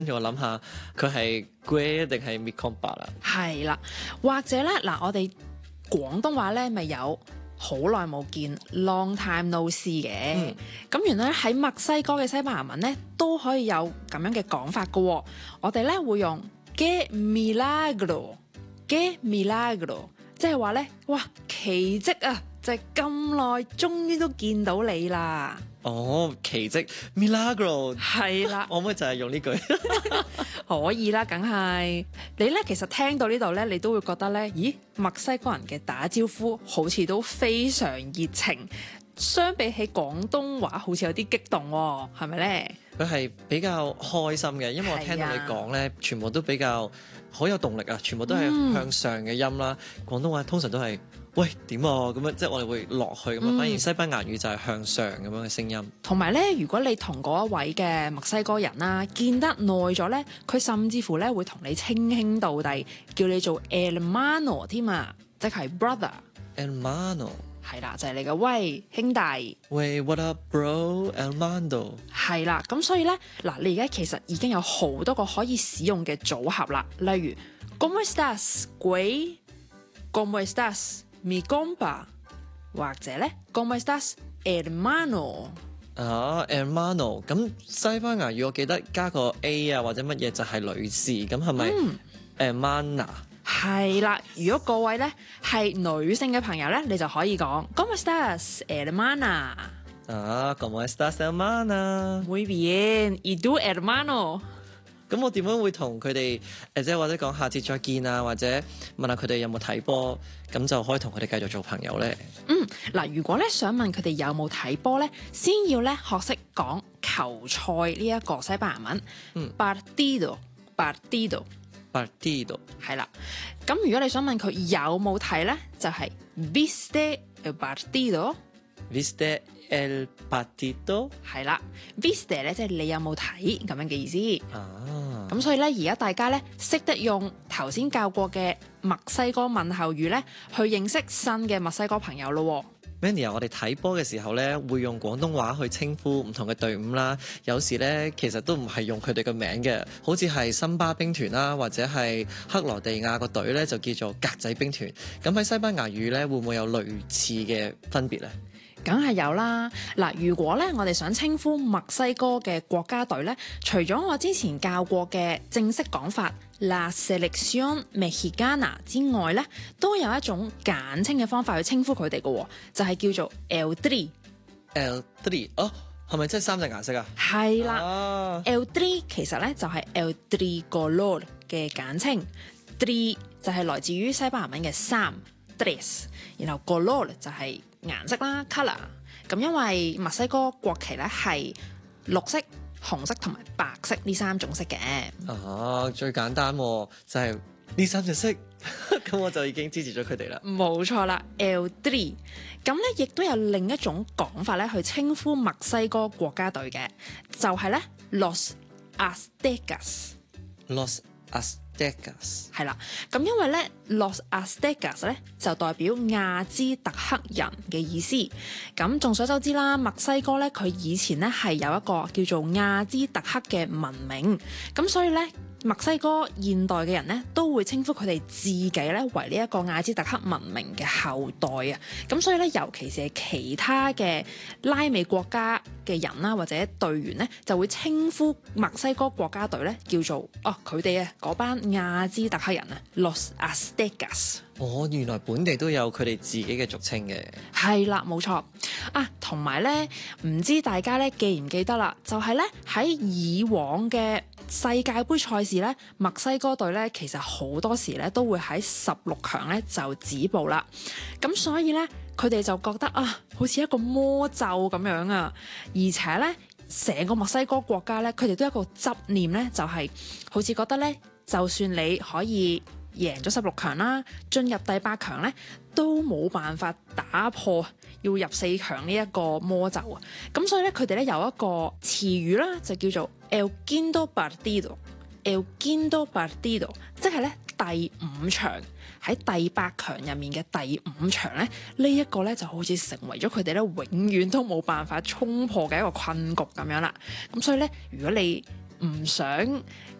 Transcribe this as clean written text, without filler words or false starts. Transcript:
我諗下，佢係 Gue 定係 Micomba 啦？ 係啦，或者咧嗱，我哋廣東話咧咪有好耐冇見 long time no see 嘅，咁原來喺墨西哥嘅西班牙文咧都可以有咁樣嘅講法㗎喎。我哋咧會用 Que milagro，Que milagro， 即係話咧，哇，奇蹟啊！就係咁耐，終於都見到你啦！ 哦，奇蹟 Milagro 係啦， 可唔可以就係用呢句？ 可以啦，梗係你咧。其實聽到呢度咧，你都會覺得咧，咦，墨西哥人嘅打招呼好似都非常熱情，相比起廣東話好似有啲激動喎，係咪咧？ 佢係比較開心嘅，因為我聽到你講咧，全部都比較好有動力啊，全部都係向上嘅音啦。廣東話通常都係喂點啊咁樣，即係我哋會落去咁樣。反而西班牙語就係向上咁樣嘅聲音。 同埋咧，如果你同嗰一位嘅墨西哥人啦見得耐咗咧，佢甚至乎咧會同你稱兄道弟，叫你做 hermano 添啊，即係 brother。hermano 係啦，就係你嘅喂兄弟。 喂 what up bro，hermano 係啦，咁所以咧嗱，你而家其實已經有好多個可以使用嘅組合啦，例如 ¿Cómo estás, güey？¿Cómo estás, mi compa？ 或者咧 ¿Cómo estás, hermano？ 啊 hermano， 咁西班牙語我記得加個 A 啊或者乜嘢就係女士，咁係咪 hermana？ 係啦，如果各位咧係女性嘅朋友咧，你就可以講 ¿Cómo estás, hermana？ 啊 ¿Cómo estás, hermana？ Muy bien, ¿y tú, hermano？ 咁我點樣會同佢哋即係或者講下次再見啊，或者問下佢哋有冇睇波，咁就可以同佢哋繼續做朋友咧？ 嗱，如果咧想問佢哋有冇睇波咧，先要咧學識講球賽呢一個西班牙文，partido。係啦，咁如果你想問佢有冇睇咧，就係 viste el partido。viste el partido 係啦 ，viste 咧即係你有冇睇咁樣嘅意思。咁所以咧而家大家咧識得用頭先教過嘅墨西哥問候語咧，去認識新嘅墨西哥朋友咯。 Mandy 啊，我哋睇波嘅時候咧，會用廣東話去稱呼唔同嘅隊伍啦。有時咧，其實都唔係用佢哋嘅名嘅，好似係森巴兵團啦，或者係克羅地亞個隊咧就叫做格仔兵團。咁喺西班牙語咧，會唔會有類似嘅分別咧？ 梗係有啦。嗱，如果咧我哋想稱呼墨西哥嘅國家隊咧，除咗我之前教過嘅正式講法 La Selección Mexicana 之外咧，都有一種簡稱嘅方法去稱呼佢哋嘅，就係叫做 El Tri。El Tri 哦，係咪即係三隻顏色啊？ 係啦，El Tri 其實咧就係 El Tricolor 嘅簡稱 ，Tri 就係來自於西班牙文嘅三 tres， 然後 color 就係顏色啦 ，colour。咁因為墨西哥國旗咧係綠色、紅色同埋白色呢三種色嘅。 最簡單就係呢三隻色，咁我就已經支持咗佢哋啦。 冇錯啦 ，El Tri。咁咧亦都有另一種講法咧去稱呼墨西哥國家隊嘅，就係咧 Los Aztecas。Los Aztecas 係啦，咁因為咧 Los Aztecas 咧就代表亞茲特克人嘅意思。咁眾所周知啦，墨西哥咧佢以前咧係有一個叫做亞茲特克嘅文明，咁所以咧墨西哥現代嘅人咧都會稱呼佢哋自己咧為呢一個亞茲特克文明嘅後代啊。咁所以咧，尤其是係其他嘅拉美國家嘅人啦，或者隊員咧，就會稱呼墨西哥國家隊咧叫做佢哋啊嗰班亞茲特克人啊 Los Aztecas。 原來本地都有佢哋自己嘅俗稱嘅。 係啦，冇錯啊。同埋咧，唔知大家咧記唔記得啦？就係咧喺以往嘅世界盃賽事咧，墨西哥隊咧其實好多時咧都會喺16強咧就止步啦。咁所以咧，佢哋就覺得好似一個魔咒咁樣啊。而且咧，成個墨西哥國家咧，佢哋都有一個執念咧，就係好似覺得咧，就算你可以贏咗16強啦，進入第8強咧，都冇辦法打破要入4強呢一個魔咒啊！咁所以咧，佢哋咧有一個詞語啦，就叫做 El Quinto Partido。El Quinto Partido， 即係咧第5場，喺第8強入面嘅第5場咧，呢一個咧就好似成為咗佢哋咧永遠都冇辦法衝破嘅一個困局咁樣啦。咁所以咧，如果你唔想